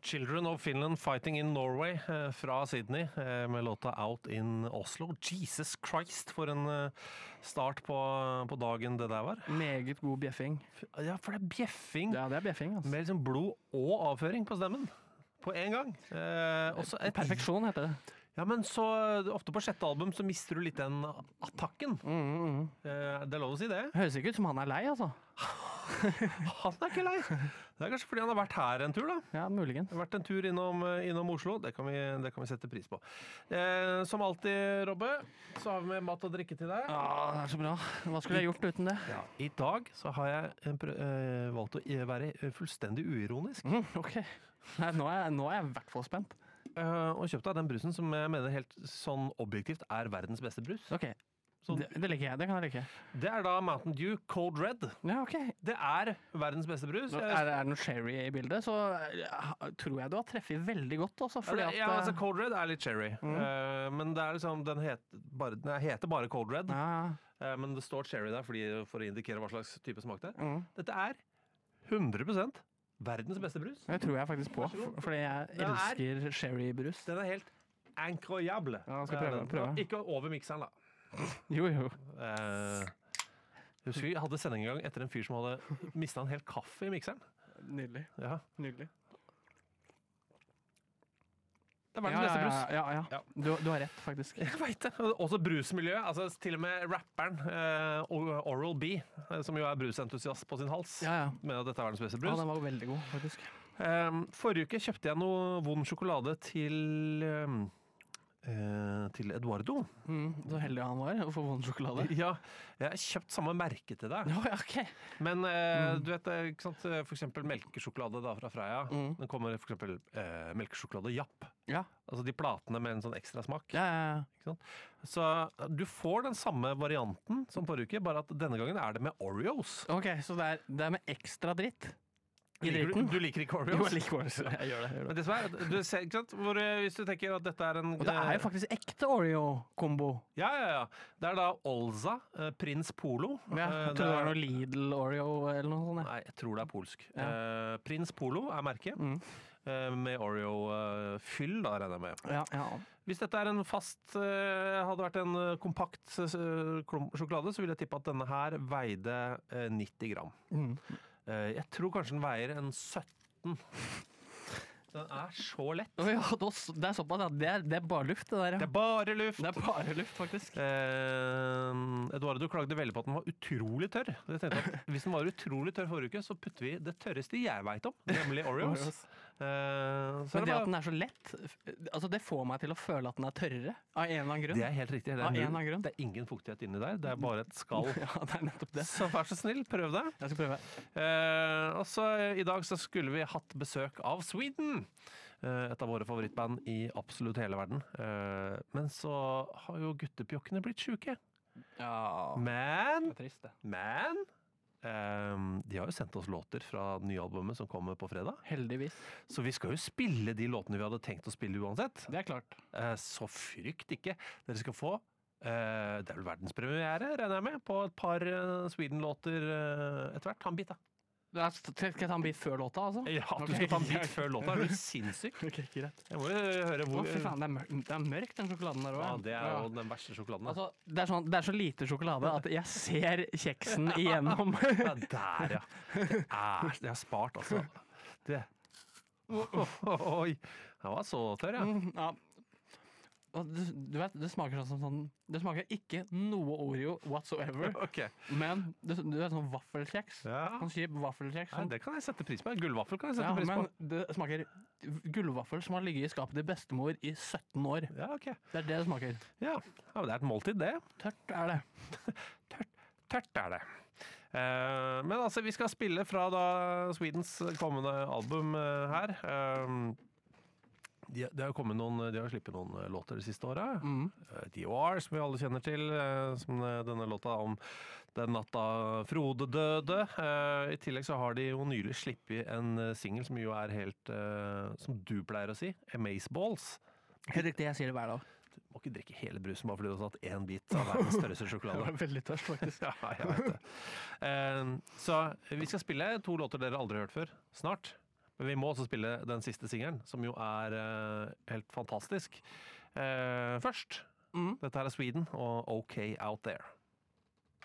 Children of Finland Fighting in Norway fra Sydney med låta Out in Oslo. Jesus Christ, for en start på dagen det der var. Meget god bjeffing. Ja, for det er bjeffing. Ja, det er bjeffing, altså. Med liksom blod og avføring på stemmen. På en gang. Også Perfeksjon heter det. Ja, men så ofte på sjette album så mister du litt den attakken. Det er lov å si det. Høres ikke ut som han er lei, altså. Han er ikke lei. Det er kanskje fordi han har vært her en tur, da. Ja, muligens. Vært en tur innom Oslo. Det kan vi sette pris på. Som alltid, Robbe, så har vi med mat og drikke til deg. Ja, det er så bra. Hva skulle jeg gjort uten det? Ja, I dag så har jeg valgt å være fullstendig uironisk. Ok. Nei, nå er jeg i hvert fall spent. Og kjøpt av den brusen som jeg mener helt sånn objektivt er verdens beste brus. Ok, det liker jeg. Det kan jeg like. Det er da Mountain Dew Cold Red. Ja, ok. Det er verdens beste brus. Er det noe sherry i bildet, så tror jeg du har treffet veldig godt også, fordi at... Ja, altså Cold Red er litt cherry. Men det er liksom, den heter bare Cold Red. Men det står cherry der for å indikere hva slags type smak det er. Dette er 100% verdens beste brus. Det tror jeg faktisk på, fordi jeg elsker sherrybrus. Den er helt incroyable. Ja, skal prøve. Ikke over mikseren, da. Jo. Jeg husker vi hadde sending en gang etter en fyr som hadde mistet en hel kaffe i mikseren. Nydelig. Ja. Nydelig. Det er verdens beste brus. Ja. Du har rett, faktisk. Jeg vet det. Også brusmiljøet. Altså, til og med rapperen Oral B, som jo er brusentusiast på sin hals, mener at dette er verdens beste brus. Ja, den var veldig god, faktisk. Forrige uke kjøpte jeg noe vond sjokolade til Eduardo. Så heldig han var å få vond sjokolade. Ja, jeg har kjøpt samme merke til deg. Ja, ok. Men du vet, ikke sant, for eksempel melkesjokolade da fra Freia. Den kommer for eksempel melkesjokolade Japp. Ja. Altså de platene med en sånn ekstra smak. Ja. Ikke sant? Så du får den samme varianten som forrige uke, bare at denne gangen er det med Oreos. Ok, så det er med ekstra dritt. Du liker ikke Oreos? Jo, jeg liker Oreos. Jeg gjør det. Men det du ser, ikke sant? Hvis du tenker at dette er en... Og det er jo faktisk ekte Oreo-kombo. Ja. Det er da Olza, Prins Polo. Ja, jeg tror det var noe Lidl-Oreo eller noe sånt. Nei, jeg tror det er polsk. Prins Polo er merket. Med Oreo-fyll, da regner jeg med. Ja. Hvis dette er en hadde vært en kompakt sjokolade, så vil jeg tippe at denne her veide 90 gram. Jeg tror kanskje den veier en 17. Den er så lett. Det er såpass, det er bare luft, det der. Det er bare luft. Det er bare luft, faktisk. Eduardo klagde veldig på at den var utrolig tørr. Jeg tenkte at hvis den var utrolig tørr forrige uke, så putter vi det tørreste jeg vet om, nemlig Oreos. Men det at den er så lett, altså det får meg til å føle at den er tørrere, av en eller annen grunn. Det er helt riktig. Det er ingen fuktighet inni der, det er bare et skall. Ja, det er nettopp det. Så vær så snill, prøv det. Jeg skal prøve. Og så i dag så skulle vi hatt besøk av Sweden. Et av våre favorittband i absolutt hele verden. Men så har jo guttepjokkene blitt syke. Ja, Men det er trist det. De har jo sendt oss låter fra det nye albumet som kommer på fredag. Heldigvis. Så vi skal jo spille de låtene vi hadde tenkt å spille uansett. Det er klart. Så frykt ikke. Dere skal få det er vel verdenspremiere, regner jeg med, på et par Sweden-låter etter hvert. Ta en bit, da. Skal jeg ta en bit før låta, altså? Ja, du skal ta en bit før låta. Er du sinnssyk? Ok, greit. Jeg må jo høre hvor... Fy faen, det er mørkt, den sjokoladen der også. Ja, det er jo den verste sjokoladen. Altså, det er så lite sjokolade at jeg ser kjeksen igjennom. Ja, der, ja. Det er spart, altså. Oi, den var så tørr, ja. Ja. Du vet, det smaker sånn det smaker ikke noe Oreo whatsoever. Ok. Men du vet sånn vaffelkjeks. Ja. Sånn kjip vaffelkjeks. Nei, det kan jeg sette pris på. Gullvaffel kan jeg sette pris på. Men det smaker gullvaffel som har ligget i skapet til bestemor i 17 år. Ja, ok. Det er det smaker. Ja, men det er et måltid, det. Tørt er det. Tørt er det. Men altså, vi skal spille fra da Swedens kommende album her. De har slippet noen låter de siste året. D.O.R. som vi alle kjenner til, som denne låta om den natta Frode døde. I tillegg så har de jo nylig slippet en single som jo er helt, som du pleier å si, Amazeballs. Helt riktig, jeg sier det hver dag. Du må ikke drikke hele brusen bare fordi du har tatt en bit av verdens størrelse sjokolade. Det var veldig tørst, faktisk. Ja, jeg vet det. Så vi skal spille 2 låter dere aldri har hørt før, snart. Men vi må også spille den siste singelen, som jo er helt fantastisk. Først, dette her er Sweden og OK Out There.